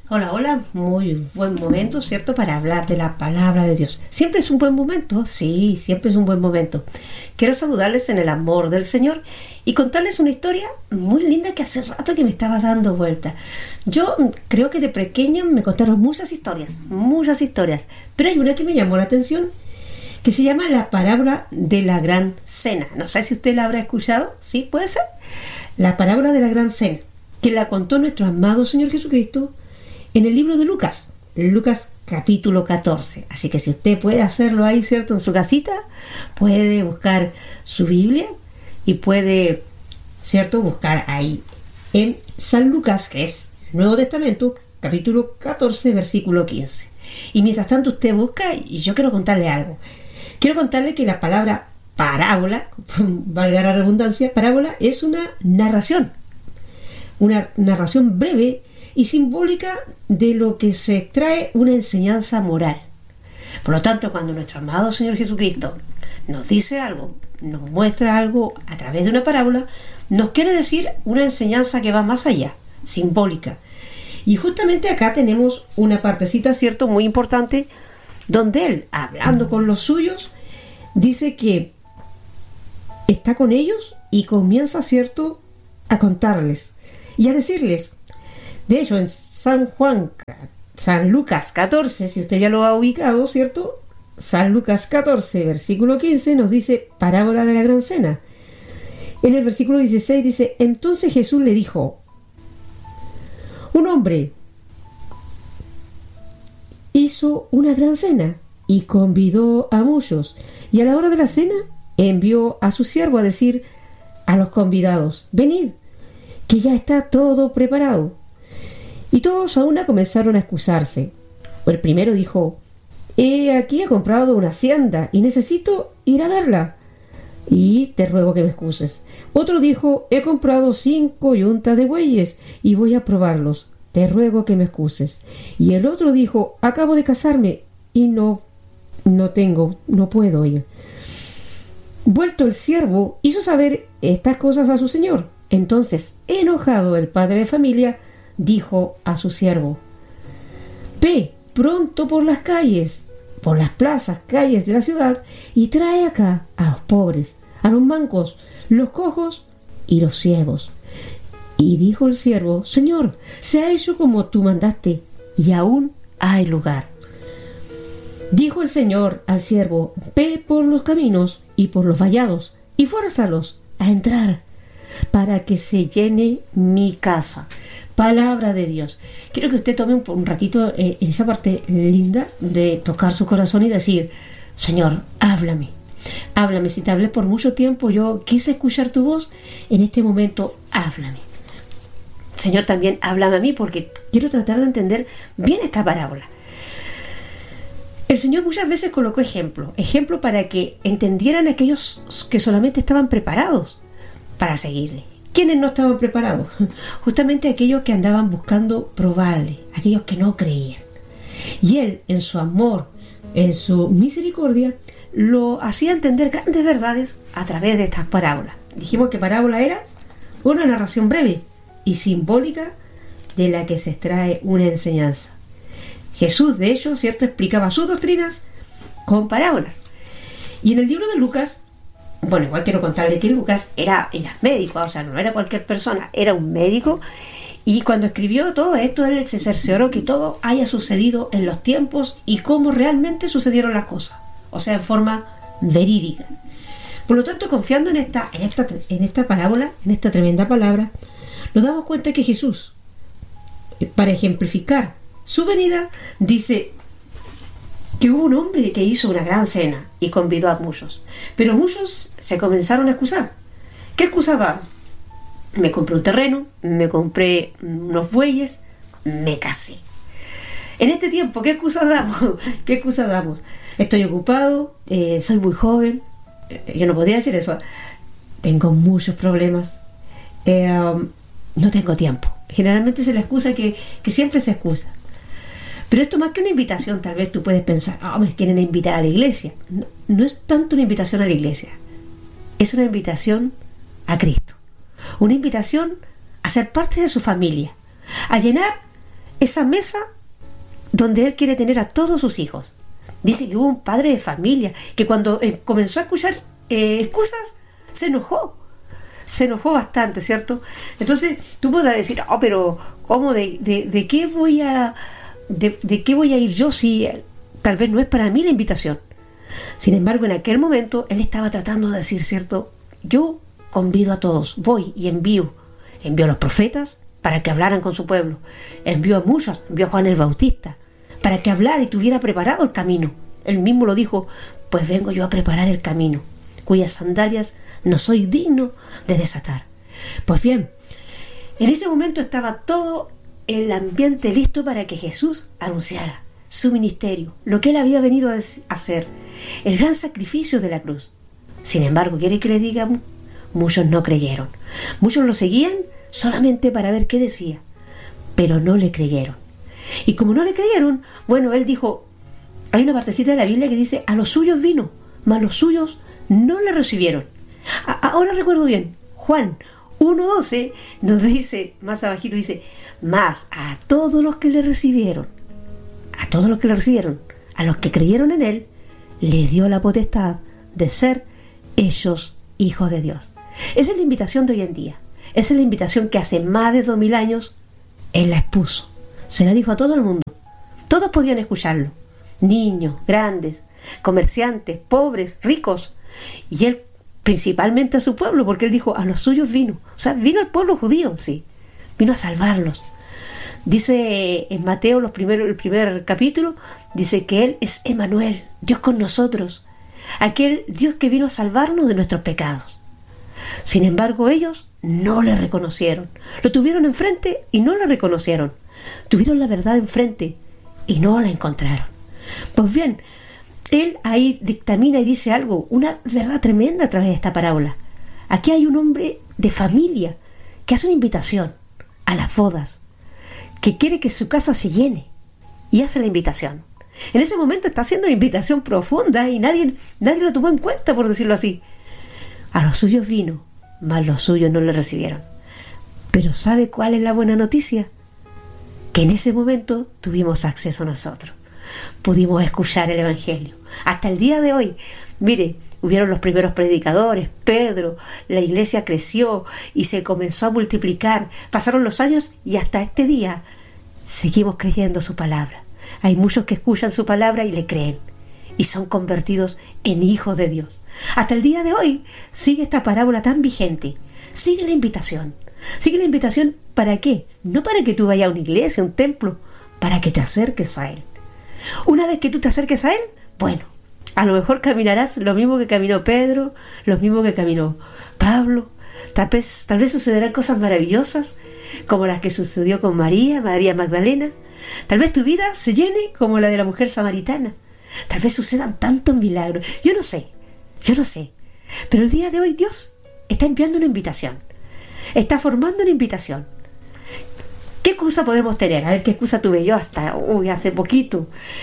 Hola, hola, muy buen momento, ¿cierto? Para hablar de la palabra de Dios. Siempre es un buen momento, sí, siempre es un buen momento. Quiero saludarles en el amor del Señor y contarles una historia muy linda que hace rato que me estaba dando vuelta. Yo creo que de pequeña me contaron muchas historias, pero hay una que me llamó la atención que se llama la parábola de la gran cena. No sé si usted la habrá escuchado, ¿sí? ¿Puede ser? La parábola de la gran cena, que la contó nuestro amado Señor Jesucristo en el libro de Lucas capítulo 14. Así que si usted puede hacerlo ahí, ¿cierto? En su casita, puede buscar su Biblia y puede, ¿cierto? Buscar ahí en San Lucas, que es Nuevo Testamento, capítulo 14, versículo 15. Y mientras tanto usted busca, y yo quiero contarle algo. Quiero contarle que la palabra parábola, valga la redundancia, parábola es una narración breve y simbólica de lo que se extrae una enseñanza moral. Por lo tanto, cuando nuestro amado Señor Jesucristo nos dice algo, nos muestra algo a través de una parábola, nos quiere decir una enseñanza que va más allá, simbólica. Y justamente acá tenemos una partecita, ¿cierto?, muy importante, donde Él, hablando con los suyos, dice que está con ellos y comienza, ¿cierto?, a contarles y a decirles. De hecho, en San Lucas 14, si usted ya lo ha ubicado, ¿cierto? San Lucas 14, versículo 15, nos dice parábola de la gran cena. En el versículo 16 dice: entonces Jesús le dijo: un hombre hizo una gran cena y convidó a muchos, y a la hora de la cena envió a su siervo a decir a los convidados: venid, que ya está todo preparado. Y todos a una comenzaron a excusarse. El primero dijo: aquí he comprado una hacienda y necesito ir a verla, y te ruego que me excuses. Otro dijo: he comprado 5 yuntas de bueyes y voy a probarlos, te ruego que me excuses. Y el otro dijo: acabo de casarme y no puedo ir. Vuelto el siervo, hizo saber estas cosas a su señor. Entonces, enojado el padre de familia, dijo a su siervo: ve pronto por las calles, por las plazas, calles de la ciudad, y trae acá a los pobres, a los mancos, los cojos y los ciegos. Y dijo el siervo: Señor, se ha hecho como tú mandaste, y aún hay lugar. Dijo el Señor al siervo: ve por los caminos y por los vallados, y fuérzalos a entrar, para que se llene mi casa. Palabra de Dios. Quiero que usted tome un ratito en esa parte linda de tocar su corazón y decir: Señor, háblame. Háblame. Si te hablé por mucho tiempo, yo quise escuchar tu voz. En este momento, háblame. Señor, también háblame a mí, porque quiero tratar de entender bien esta parábola. El Señor muchas veces colocó ejemplo para que entendieran aquellos que solamente estaban preparados para seguirle. ¿Quiénes no estaban preparados? Justamente aquellos que andaban buscando probarle, aquellos que no creían. Y Él, en su amor, en su misericordia, lo hacía entender grandes verdades a través de estas parábolas. Dijimos que parábola era una narración breve y simbólica de la que se extrae una enseñanza. Jesús, de hecho, ¿cierto?, explicaba sus doctrinas con parábolas. Y en el libro de Lucas, bueno, igual quiero contarle que Lucas era médico, o sea, no era cualquier persona, era un médico, y cuando escribió todo esto, él se cercioró que todo haya sucedido en los tiempos y cómo realmente sucedieron las cosas, o sea, en forma verídica. Por lo tanto, confiando en esta parábola, en esta tremenda palabra, nos damos cuenta que Jesús, para ejemplificar su venida, dice que hubo un hombre que hizo una gran cena y convidó a muchos, pero muchos se comenzaron a excusar. ¿Qué excusa daban? Me compré un terreno, me compré unos bueyes, me casé. En este tiempo, ¿qué excusa damos? Estoy ocupado, soy muy joven. Yo no podía decir eso. Tengo muchos problemas, no tengo tiempo. Generalmente es la excusa que siempre se excusa. Pero esto, más que una invitación, tal vez tú puedes pensar: me quieren invitar a la iglesia. No es tanto una invitación a la iglesia, es una invitación a Cristo, una invitación a ser parte de su familia, a llenar esa mesa donde él quiere tener a todos sus hijos. Dice que hubo un padre de familia que cuando comenzó a escuchar excusas, se enojó bastante, ¿cierto? Entonces tú podrás decir, oh, pero ¿cómo? ¿De qué voy a ir yo si tal vez no es para mí la invitación? Sin embargo, en aquel momento él estaba tratando de decir, ¿cierto? Yo convido a todos, voy y envío a los profetas para que hablaran con su pueblo, envió a muchos, envió a Juan el Bautista para que hablara y tuviera preparado el camino. Él mismo lo dijo, pues vengo yo a preparar el camino, cuyas sandalias no soy digno de desatar. Pues bien, en ese momento estaba todo el ambiente listo para que Jesús anunciara su ministerio, lo que él había venido a hacer, el gran sacrificio de la cruz. Sin embargo, ¿quiere que le diga? Muchos no creyeron. Muchos lo seguían solamente para ver qué decía, pero no le creyeron. Y como no le creyeron, bueno, él dijo, hay una partecita de la Biblia que dice, a los suyos vino, mas los suyos no le recibieron. Ahora recuerdo bien, Juan 1:12 nos dice, más abajito dice, mas a todos los que le recibieron, a los que creyeron en él, le dio la potestad de ser ellos hijos de Dios. Esa es la invitación de hoy en día. Esa es la invitación que hace más de 2000 años él la expuso. Se la dijo a todo el mundo. Todos podían escucharlo. Niños, grandes, comerciantes, pobres, ricos. Y él principalmente a su pueblo, porque él dijo, a los suyos vino. O sea, vino al pueblo judío, sí. Vino a salvarlos. Dice en Mateo el primer capítulo, dice que él es Emmanuel, Dios con nosotros. Aquel Dios que vino a salvarnos de nuestros pecados. Sin embargo, ellos no le reconocieron. Lo tuvieron enfrente y no le reconocieron. Tuvieron la verdad enfrente y no la encontraron. Pues bien, él ahí dictamina y dice algo, una verdad tremenda a través de esta parábola. Aquí hay un hombre de familia que hace una invitación a las bodas, que quiere que su casa se llene y hace la invitación. En ese momento está haciendo una invitación profunda y nadie lo tomó en cuenta, por decirlo así. A los suyos vino, mas los suyos no le recibieron. Pero ¿sabe cuál es la buena noticia? Que en ese momento tuvimos acceso nosotros. Pudimos escuchar el Evangelio. Hasta el día de hoy, mire, hubieron los primeros predicadores, Pedro, la iglesia creció y se comenzó a multiplicar. Pasaron los años y hasta este día seguimos creyendo su palabra. Hay muchos que escuchan su palabra y le creen y son convertidos en hijos de Dios. Hasta el día de hoy sigue esta parábola tan vigente. Sigue la invitación. Sigue la invitación, ¿para qué? No para que tú vayas a una iglesia, a un templo, para que te acerques a Él. Una vez que tú te acerques a Él, bueno, a lo mejor caminarás lo mismo que caminó Pedro, lo mismo que caminó Pablo. Tal vez sucederán cosas maravillosas como las que sucedió con María Magdalena. Tal vez tu vida se llene como la de la mujer samaritana. Tal vez sucedan tantos milagros. Yo no sé. Pero el día de hoy Dios está enviando una invitación. Está formando una invitación. ¿Qué excusa podemos tener? A ver, ¿qué excusa tuve yo hasta hace poquito?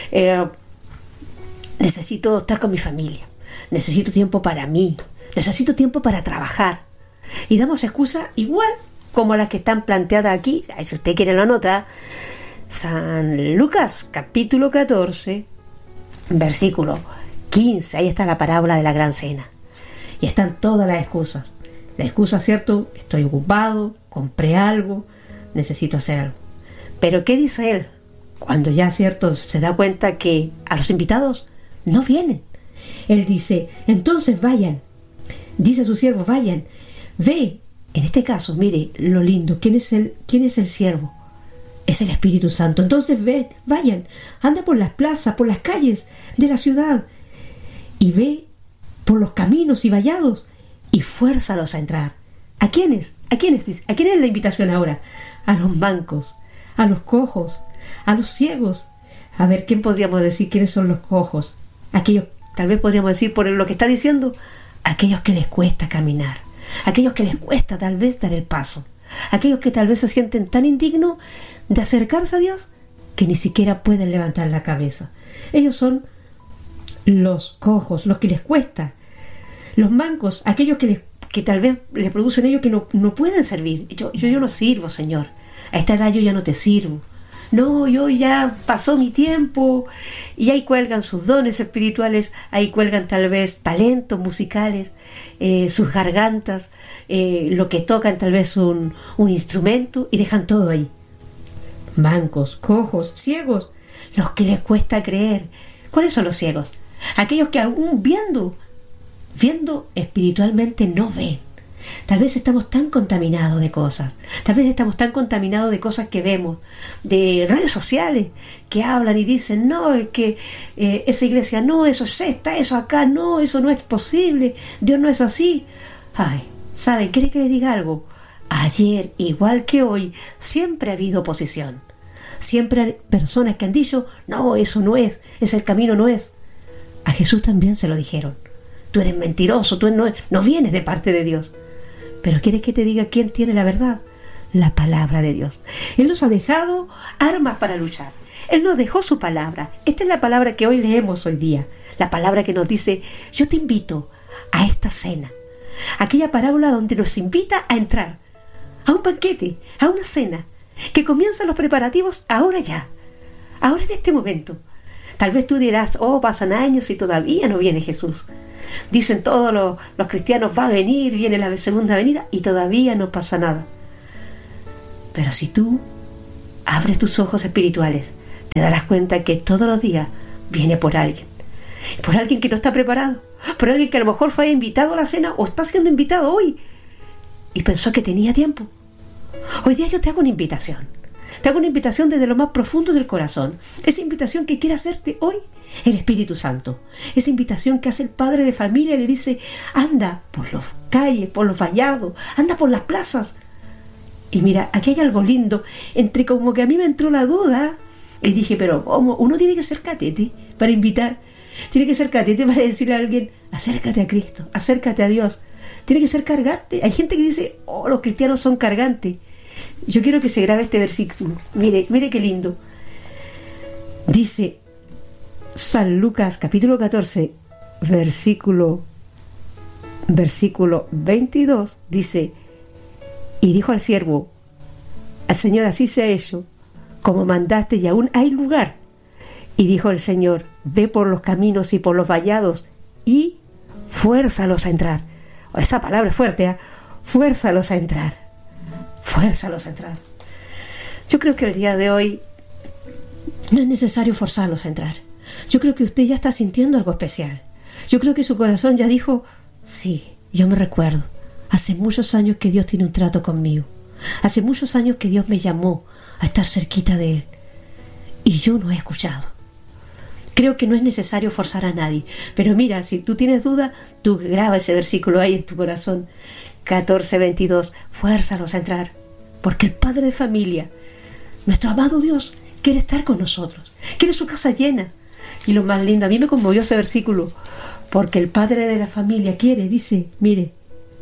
Necesito estar con mi familia. Necesito tiempo para mí. Necesito tiempo para trabajar. Y damos excusas igual como las que están planteadas aquí. Si usted quiere lo anota. San Lucas, capítulo 14, versículo 15. Ahí está la parábola de la gran cena. Y están todas las excusas. La excusa, ¿cierto? Estoy ocupado, compré algo, necesito hacer algo. Pero ¿qué dice él? Cuando ya, ¿cierto?, se da cuenta que a los invitados no vienen. Él dice, entonces vayan. Dice a sus siervos, vayan. Ve. En este caso, mire lo lindo. ¿Quién es el siervo? Es el Espíritu Santo. Entonces vayan. Anda por las plazas, por las calles de la ciudad. Y ve por los caminos y vallados. Y fuérzalos a entrar. ¿A quiénes? ¿A quiénes es la invitación ahora? A los mancos, a los cojos, a los ciegos. A ver, ¿quién podríamos decir quiénes son los cojos? Aquellos, tal vez podríamos decir por lo que está diciendo, aquellos que les cuesta caminar, aquellos que les cuesta tal vez dar el paso, aquellos que tal vez se sienten tan indignos de acercarse a Dios que ni siquiera pueden levantar la cabeza. Ellos son los cojos, los que les cuesta. Los mancos, aquellos que tal vez les producen ellos que no pueden servir. Yo no sirvo, Señor. A esta edad yo ya no te sirvo. no, yo ya pasó mi tiempo, y ahí cuelgan sus dones espirituales, ahí cuelgan tal vez talentos musicales, sus gargantas, lo que tocan tal vez un instrumento, y dejan todo ahí. Mancos, cojos, ciegos, los que les cuesta creer. ¿Cuáles son los ciegos? Aquellos que aún viendo espiritualmente no ven. Tal vez estamos tan contaminados de cosas, tal vez estamos tan contaminados de cosas que vemos, de redes sociales que hablan y dicen, no, es que esa iglesia no, eso es secta, eso acá no, eso no es posible, Dios no es así. Ay, ¿saben? ¿Quieren que les diga algo? Ayer, igual que hoy, siempre ha habido oposición. Siempre hay personas que han dicho, no, eso no es, ese camino no es. A Jesús también se lo dijeron. Tú eres mentiroso, tú no vienes de parte de Dios. Pero ¿quieres que te diga quién tiene la verdad? La palabra de Dios. Él nos ha dejado armas para luchar. Él nos dejó su palabra. Esta es la palabra que hoy leemos hoy día. La palabra que nos dice, yo te invito a esta cena. Aquella parábola donde nos invita a entrar a un banquete, a una cena, que comienzan los preparativos ahora ya, ahora en este momento. Tal vez tú dirás, oh, pasan años y todavía no viene Jesús. Dicen todos los cristianos, va a venir, viene la segunda venida y todavía no pasa nada. Pero si tú abres tus ojos espirituales, te darás cuenta que todos los días viene por alguien que no está preparado, por alguien que a lo mejor fue invitado a la cena o está siendo invitado hoy y pensó que tenía tiempo. Hoy día yo te hago una invitación. Te hago una invitación desde lo más profundo del corazón. Esa invitación que quiere hacerte hoy el Espíritu Santo. Esa invitación que hace el padre de familia y le dice, anda por las calles, por los vallados, anda por las plazas. Y mira, aquí hay algo lindo, entre como que a mí me entró la duda y dije, pero ¿cómo? Uno tiene que ser catete para invitar. Tiene que ser catete para decirle a alguien, acércate a Cristo, acércate a Dios. Tiene que ser cargante. Hay gente que dice, oh, los cristianos son cargantes. Yo quiero que se grabe este versículo. Mire qué lindo. Dice San Lucas capítulo 14 versículo 22, dice, y dijo al siervo, al Señor, así se ha hecho, como mandaste, y aún hay lugar. Y dijo el Señor, ve por los caminos y por los vallados y fuérzalos a entrar. Esa palabra es fuerte, ¿eh? Fuérzalos a entrar. Fuérzalos a entrar. Yo creo que el día de hoy no es necesario forzarlos a entrar. Yo creo que usted ya está sintiendo algo especial. Yo creo que su corazón ya dijo, sí, yo me recuerdo. Hace muchos años que Dios tiene un trato conmigo. Hace muchos años que Dios me llamó a estar cerquita de Él. Y yo no he escuchado. Creo que no es necesario forzar a nadie. Pero mira, si tú tienes duda, tú graba ese versículo ahí en tu corazón. 14:22. Fuérzalos a entrar. Porque el padre de familia, nuestro amado Dios, quiere estar con nosotros. Quiere su casa llena. Y lo más lindo, a mí me conmovió ese versículo. Porque el padre de la familia quiere, dice, mire,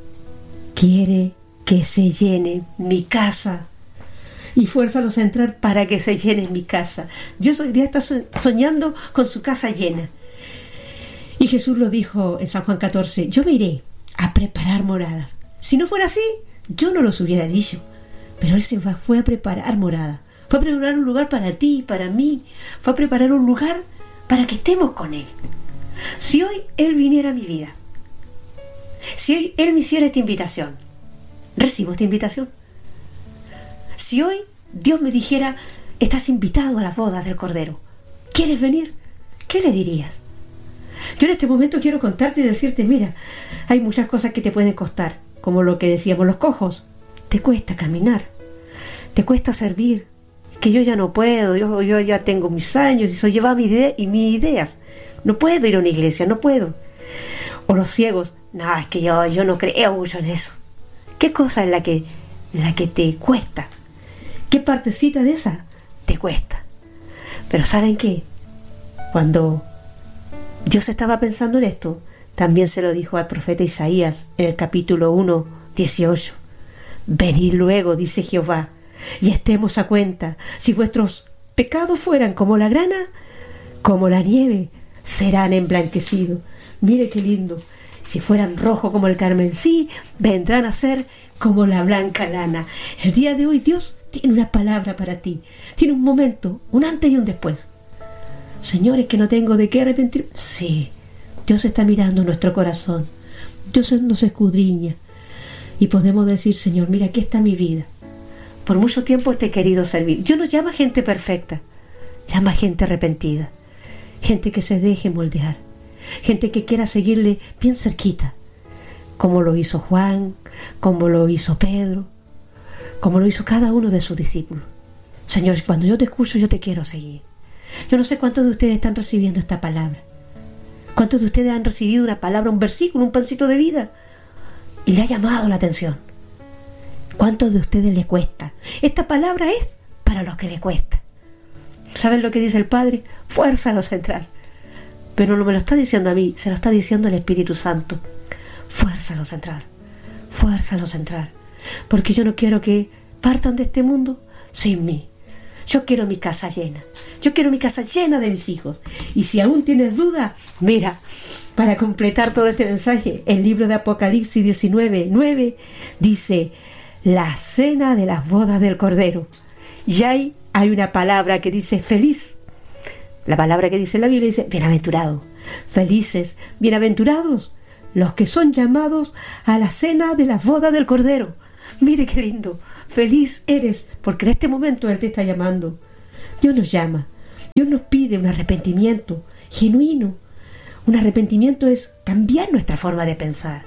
quiere que se llene mi casa. Y fuérzalos a entrar para que se llene mi casa. Dios hoy día está soñando con su casa llena. Y Jesús lo dijo en San Juan 14, yo me iré a preparar moradas. Si no fuera así, yo no los hubiera dicho. Pero Él fue a preparar morada. Fue a preparar un lugar para ti, para mí. Fue a preparar un lugar para que estemos con Él. Si hoy Él viniera a mi vida, si hoy Él me hiciera esta invitación, recibo esta invitación. Si hoy Dios me dijera, estás invitado a las bodas del Cordero, ¿quieres venir? ¿Qué le dirías? Yo en este momento quiero contarte y decirte, mira, hay muchas cosas que te pueden costar, como lo que decíamos los cojos. Te cuesta caminar, te cuesta servir, que yo ya no puedo, yo ya tengo mis años y soy llevado mis ideas. No puedo ir a una iglesia, no puedo. O los ciegos, no, es que yo no creo mucho en eso. ¿Qué cosa es la que te cuesta? ¿Qué partecita de esa te cuesta? Pero ¿saben qué? Cuando Dios estaba pensando en esto, también se lo dijo al profeta Isaías en el capítulo 1, 18. Venid luego, dice Jehová, y estemos a cuenta. Si vuestros pecados fueran como la grana, como la nieve, serán emblanquecidos. Mire qué lindo. Si fueran rojos como el carmesí, vendrán a ser como la blanca lana. El día de hoy Dios tiene una palabra para ti. Tiene un momento, un antes y un después. Señor, es que no tengo de qué arrepentir. Sí, Dios está mirando nuestro corazón. Dios nos escudriña. Y podemos decir, Señor, mira, aquí está mi vida. Por mucho tiempo te he querido servir. Dios nos llama gente perfecta. Llama gente arrepentida. Gente que se deje moldear. Gente que quiera seguirle bien cerquita. Como lo hizo Juan, como lo hizo Pedro, como lo hizo cada uno de sus discípulos. Señor, cuando yo te escucho, yo te quiero seguir. Yo no sé cuántos de ustedes están recibiendo esta palabra. ¿Cuántos de ustedes han recibido una palabra, un versículo, un pancito de vida? Y le ha llamado la atención. ¿Cuántos de ustedes le cuesta? Esta palabra es para los que le cuesta. ¿Saben lo que dice el Padre? Fuérzalo a entrar. Pero no me lo está diciendo a mí, se lo está diciendo el Espíritu Santo. Fuérzalos a entrar. Fuérzalos a entrar. Porque yo no quiero que partan de este mundo sin mí. Yo quiero mi casa llena. Yo quiero mi casa llena de mis hijos. Y si aún tienes duda, mira, para completar todo este mensaje, el libro de Apocalipsis 19:9 dice: la cena de las bodas del Cordero. Y ahí hay una palabra que dice feliz. La palabra que dice en la Biblia dice bienaventurado. Felices, bienaventurados los que son llamados a la cena de las bodas del Cordero. Mire qué lindo. Feliz eres, porque en este momento Él te está llamando. Dios nos llama. Dios nos pide un arrepentimiento genuino. Un arrepentimiento es cambiar nuestra forma de pensar.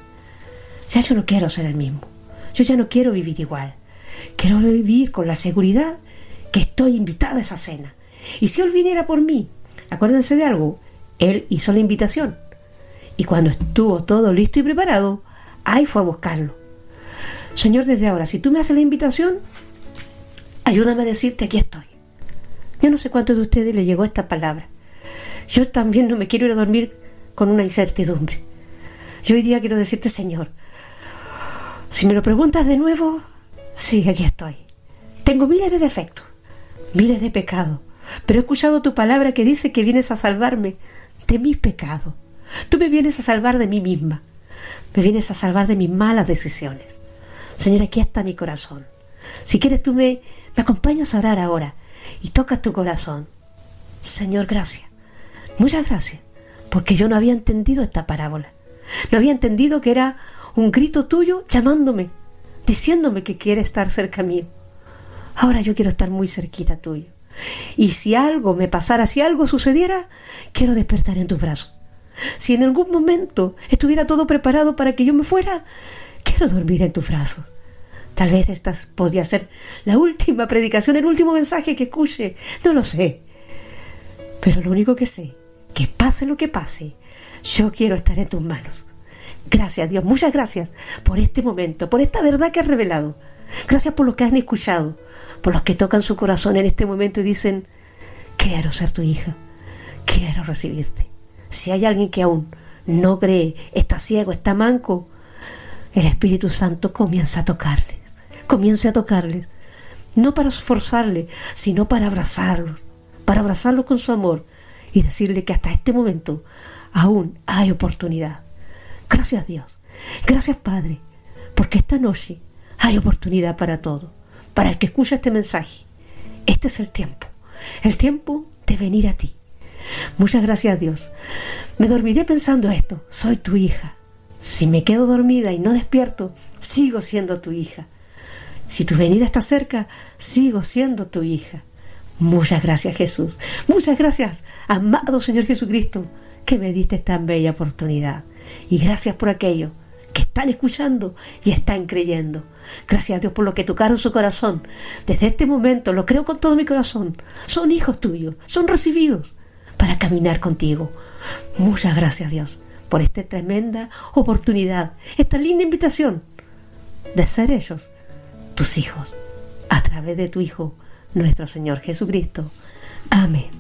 Ya yo no quiero ser el mismo. Yo ya no quiero vivir igual. Quiero vivir con la seguridad que estoy invitada a esa cena. Y si Él viniera por mí, acuérdense de algo, Él hizo la invitación. Y cuando estuvo todo listo y preparado, ahí fue a buscarlo. Señor, desde ahora, si tú me haces la invitación, ayúdame a decirte, aquí estoy. Yo no sé cuántos de ustedes les llegó esta palabra. Yo también no me quiero ir a dormir con una incertidumbre. Yo hoy día quiero decirte, Señor, si me lo preguntas de nuevo, sí, aquí estoy. Tengo miles de defectos, miles de pecados, pero he escuchado tu palabra que dice que vienes a salvarme de mis pecados. Tú me vienes a salvar de mí misma. Me vienes a salvar de mis malas decisiones. Señor, aquí está mi corazón. Si quieres tú me acompañas a orar ahora y tocas tu corazón. Señor, gracias. Muchas gracias. Porque yo no había entendido esta parábola. No había entendido que era un grito tuyo llamándome, diciéndome que quiere estar cerca mío. Ahora yo quiero estar muy cerquita tuyo. Y si algo me pasara, si algo sucediera, quiero despertar en tus brazos. Si en algún momento estuviera todo preparado para que yo me fuera, quiero dormir en tus brazos. Tal vez esta podría ser la última predicación, el último mensaje que escuche. No lo sé. Pero lo único que sé, que pase lo que pase, yo quiero estar en tus manos. Gracias, Dios. Muchas gracias por este momento, por esta verdad que has revelado. Gracias por lo que han escuchado, por los que tocan su corazón en este momento y dicen, quiero ser tu hija, quiero recibirte. Si hay alguien que aún no cree, está ciego, está manco, el Espíritu Santo comienza a tocarles, no para forzarles, sino para abrazarlos con su amor y decirle que hasta este momento aún hay oportunidad. Gracias, Dios, gracias, Padre, porque esta noche hay oportunidad para todo, para el que escucha este mensaje. Este es el tiempo de venir a ti. Muchas gracias, Dios. Me dormiré pensando esto, soy tu hija. Si me quedo dormida y no despierto, sigo siendo tu hija. Si tu venida está cerca, sigo siendo tu hija. Muchas gracias, Jesús. Muchas gracias, amado Señor Jesucristo, que me diste tan bella oportunidad. Y gracias por aquellos que están escuchando y están creyendo. Gracias a Dios por lo que tocaron su corazón. Desde este momento, lo creo con todo mi corazón, son hijos tuyos, son recibidos para caminar contigo. Muchas gracias, Dios, por esta tremenda oportunidad, esta linda invitación de ser ellos, tus hijos, a través de tu Hijo, nuestro Señor Jesucristo. Amén.